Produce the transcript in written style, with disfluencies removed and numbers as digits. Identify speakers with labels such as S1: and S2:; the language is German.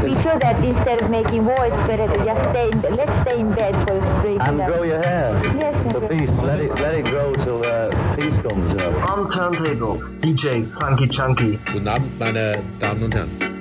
S1: be sure that instead of making war, it's better to just let's stay in bed for the spring.
S2: And grow your hair.
S1: Yes.
S2: For peace. Let it grow till peace comes, you know.
S3: On turntables, DJ Funky Chunky.
S4: Guten Abend, meine Damen und Herren.